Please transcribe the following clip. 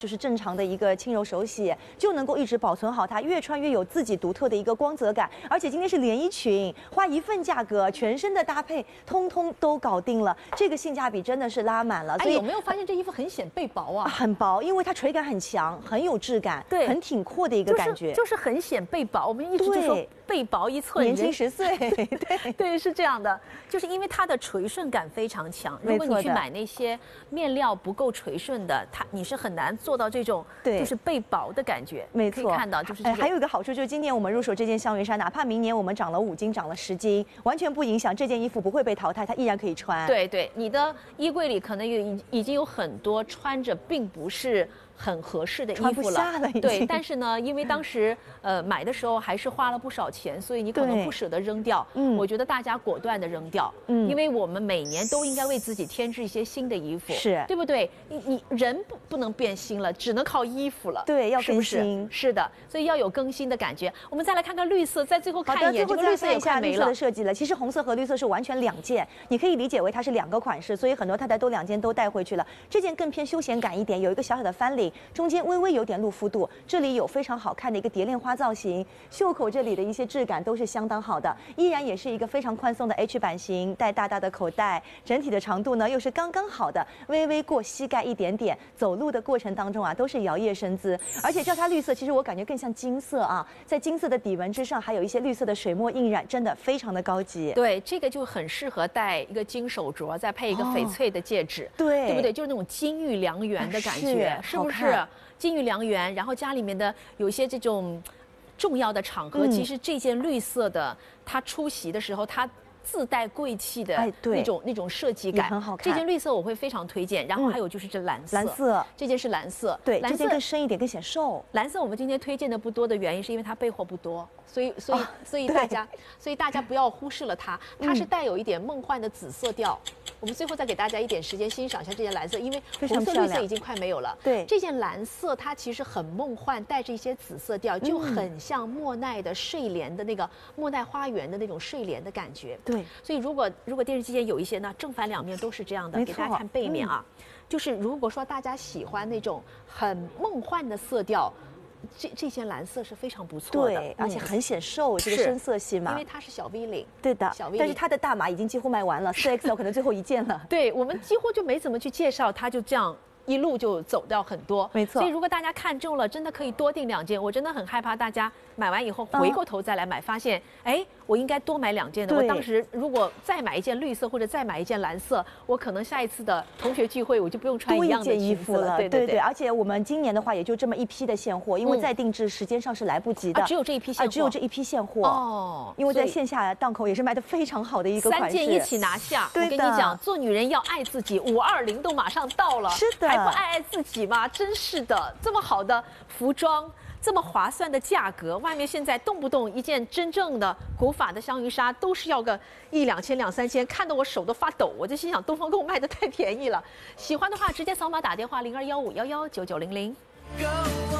就是正常的一个轻柔手洗，就能够一直保存好它，越穿越有自己独特的一个光泽感。而且今天是连衣裙，花一份价格，全身的搭配通通都搞定了，这个性价比真的是拉满了。 所以有没有发现这衣服很显背薄啊？ 很薄，因为它垂感很强，很有质感， 对， 很挺阔的一个感觉， 就是很显背薄。我们一直就说背薄1寸， 年轻10岁，对对，是这样的，就是因为它的垂顺感非常强。如果你去买那些面料不够垂顺的，你是很难做到这种就是背薄的感觉。 没错， 可以看到就是还有一个好处就是今年我们入手这件香云纱，哪怕明年我们涨了5斤、涨了10斤，完全不影响这件衣服不会被淘汰，它依然可以穿。 对对，你的衣柜里可能已经有很多穿着并不是很合适的衣服了， 穿不下了已经。 对，但是呢，因为当时买的时候还是花了不少钱，所以你可能不舍得扔掉。我觉得大家果断的扔掉，因为我们每年都应该为自己添置一些新的衣服， 是对不对？你人不能变新了，只能靠衣服了。 对，要更新。 是的，所以要有更新的感觉。我们再来看看绿色，在最后看一眼，这个绿色也快没了。 绿色的设计了，其实红色和绿色是完全2件，你可以理解为它是2个款式，所以很多太太都2件都带回去了。这件更偏休闲感一点，有一个小小的翻领，中间微微有点露肤度，这里有非常好看的一个蝶恋花造型，袖口这里的一些质感都是相当好的，依然也是一个非常宽松的 H 版型，带大大的口袋，整体的长度呢又是刚刚好的，微微过膝盖一点点，走路的过程当中啊都是摇曳身姿，而且叫它绿色，其实我感觉更像金色啊，在金色的底纹之上还有一些绿色的水墨印染，真的非常的高级。 对，这个就很适合戴一个金手镯，再配一个翡翠的戒指，对不对？就是那种金玉良缘的感觉，是不是？金玉良缘，然后家里面的有一些这种重要的场合，其实这件绿色的，它出席的时候，它自带贵气的那种设计感， 很好看。 这件绿色我会非常推荐。然后还有就是这蓝色，这件是蓝色， 对，这件更深一点，更显瘦。 蓝色我们今天推荐的不多的原因，是因为它备货不多，所以大家不要忽视了它。它是带有一点梦幻的紫色调。我们最后再给大家一点时间欣赏一下这件蓝色，因为红色、绿色已经快没有了。 对， 这件蓝色它其实很梦幻，带着一些紫色调，就很像莫奈的睡莲的那个莫奈花园的那种睡莲的感觉。 对， 所以如果电视机间有一些呢，正反两面都是这样的，给大家看背面啊。就是如果说大家喜欢那种很梦幻的色调。这件蓝色是非常不错的， 对，而且很显瘦，这个深色系嘛， 因为它是小 V 领， 对的， 小 V 领， 但是它的大码已经几乎卖完了，4XL 可能最后1件了。 对，我们几乎就没怎么去介绍，它就这样一路就走掉很多， 没错。 所以如果大家看中了，真的可以多订2件。我真的很害怕大家买完以后回过头再来买，发现哎，我应该多买2件的。我当时如果再买一件绿色或者再买一件蓝色，我可能下一次的同学聚会我就不用穿一样的衣服了。对，而且我们今年的话也就这么一批的现货，因为再定制时间上是来不及的， 只有这一批现货， 只有这一批现货哦。因为在线下档口也是卖得非常好的一个款式，3 件一起拿下。我跟你讲，做女人要爱自己，520都马上到了， 是的， 还不爱自己吗？真是的，这么好的服装。这么划算的价格，外面现在动不动一件真正的古法的香云纱都是要个1、2千、2、3千，看得我手都发抖。我就心想，东方给我卖的太便宜了。喜欢的话，直接扫码打电话0215119900。